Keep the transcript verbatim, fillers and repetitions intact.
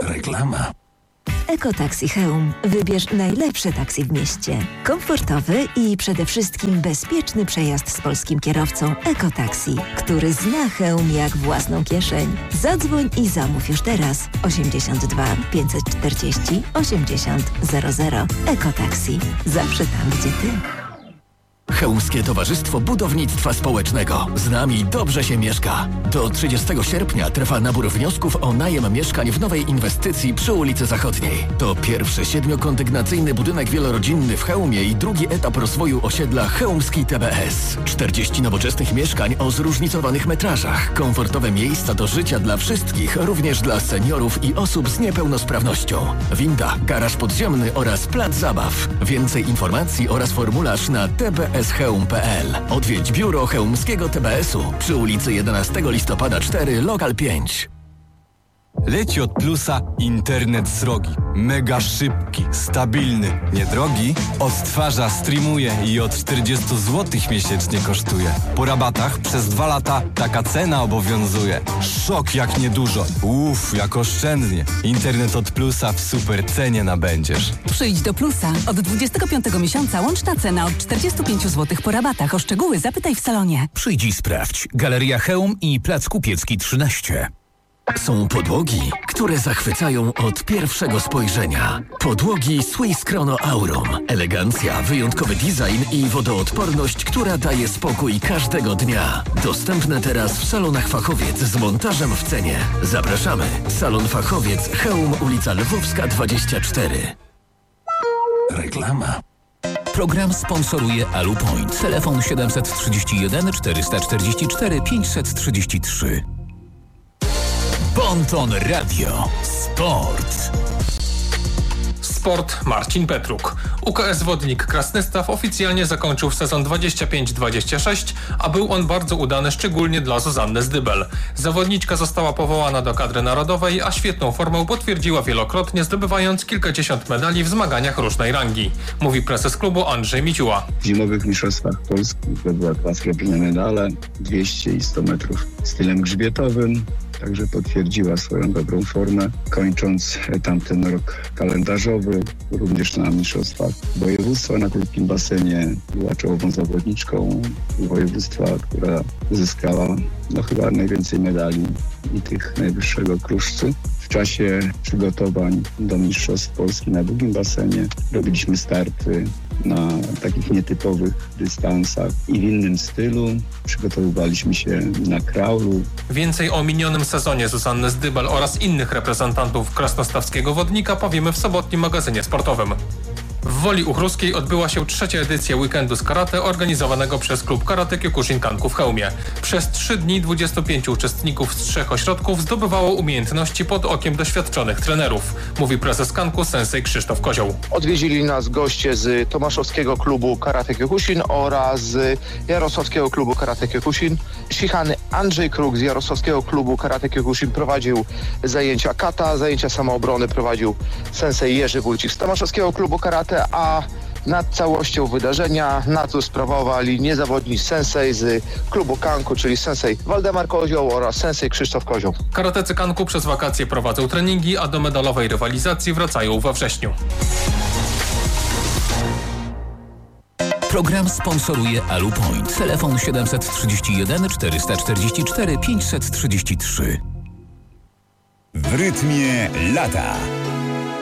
Reklama. Ekotaksi Chełm. Wybierz najlepsze taksi w mieście. Komfortowy i przede wszystkim bezpieczny przejazd z polskim kierowcą. Ekotaksi, który zna Chełm jak własną kieszeń. Zadzwoń i zamów już teraz. osiemdziesiąt dwa pięćset czterdzieści osiemdziesiąt zero zero. Ekotaksi. Zawsze tam, gdzie ty. Chełmskie Towarzystwo Budownictwa Społecznego. Z nami dobrze się mieszka. Do trzydziestego sierpnia trwa nabór wniosków o najem mieszkań w nowej inwestycji przy ulicy Zachodniej. To pierwszy siedmiokondygnacyjny budynek wielorodzinny w Chełmie i drugi etap rozwoju osiedla Chełmski T B S. czterdzieści nowoczesnych mieszkań o zróżnicowanych metrażach. Komfortowe miejsca do życia dla wszystkich, również dla seniorów i osób z niepełnosprawnością. Winda, garaż podziemny oraz plac zabaw. Więcej informacji oraz formularz na t b s chełm kropka p l. Odwiedź biuro Chełmskiego T B S u przy ulicy jedenastego listopada cztery, lokal pięć. Leci od Plusa internet srogi. Mega szybki, stabilny, niedrogi. Odtwarza, streamuje i od czterdzieści złotych miesięcznie kosztuje. Po rabatach przez dwa lata taka cena obowiązuje. Szok jak niedużo. Uff, jak oszczędnie. Internet od Plusa w super cenie nabędziesz. Przyjdź do Plusa. Od dwudziestego piątego miesiąca łączna cena od czterdzieści pięć złotych po rabatach. O szczegóły zapytaj w salonie. Przyjdź i sprawdź. Galeria Chełm i Plac Kupiecki trzynaście. Są podłogi, które zachwycają od pierwszego spojrzenia. Podłogi Swiss Chrono Aurum. Elegancja, wyjątkowy design i wodoodporność, która daje spokój każdego dnia. Dostępne teraz w salonach Fachowiec z montażem w cenie. Zapraszamy. Salon Fachowiec, Chełm, ulica Lwowska dwadzieścia cztery. Reklama. Program sponsoruje Alupoint. Telefon siedemset trzydzieści jeden czterysta czterdzieści cztery pięćset trzydzieści trzy. Bonton Radio. Sport. Sport Marcin Petruk. U K S Wodnik Krasnystaw oficjalnie zakończył sezon dwadzieścia pięć dwadzieścia sześć, a był on bardzo udany, szczególnie dla Zuzanny Zdybel. Zawodniczka została powołana do kadry narodowej, a świetną formę potwierdziła wielokrotnie, zdobywając kilkadziesiąt medali w zmaganiach różnej rangi. Mówi prezes klubu Andrzej Miciuła. W zimowych mistrzostwach Polski zdobyła dwa srebrne medale, dwieście i sto metrów stylem grzbietowym. Także potwierdziła swoją dobrą formę, kończąc tamten rok kalendarzowy, również na mistrzostwach województwa na krótkim basenie. Była czołową zawodniczką województwa, która zyskała no, chyba najwięcej medali i tych najwyższego kruszcu. W czasie przygotowań do mistrzostw Polski na długim basenie robiliśmy starty na takich nietypowych dystansach i w innym stylu. Przygotowywaliśmy się na kraulu. Więcej o minionym sezonie Zuzanny Zdybel oraz innych reprezentantów krasnostawskiego Wodnika powiemy w sobotnim magazynie sportowym. W Woli Uchruskiej odbyła się trzecia edycja weekendu z karate organizowanego przez klub Karate Kyokushin Kanku w Chełmie. Przez trzy dni dwudziestu pięciu uczestników z trzech ośrodków zdobywało umiejętności pod okiem doświadczonych trenerów, mówi prezes Kanku sensei Krzysztof Kozioł. Odwiedzili nas goście z Tomaszowskiego klubu Karate Kyokushin oraz z Jarosławskiego klubu Karate Kyokushin. Shichany Andrzej Kruk z Jarosławskiego klubu Karate Kyokushin prowadził zajęcia kata, zajęcia samoobrony prowadził sensei Jerzy Wójcik z Tomaszowskiego klubu Karate, a nad całością wydarzenia nadzór sprawowali niezawodni sensei z klubu Kanku, czyli sensei Waldemar Kozioł oraz sensei Krzysztof Kozioł. Karatecy Kanku przez wakacje prowadzą treningi, a do medalowej rywalizacji wracają we wrześniu. Program sponsoruje Alupoint. Telefon siedemset trzydzieści jeden czterysta czterdzieści cztery pięćset trzydzieści trzy. W rytmie lata.